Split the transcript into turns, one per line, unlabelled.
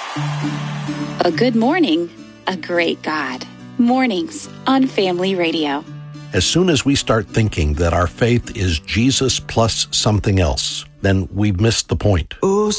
A good morning, a great God. Mornings on Family Radio.
As soon as we start thinking that our faith is Jesus plus something else, then we've missed the point.
Oh,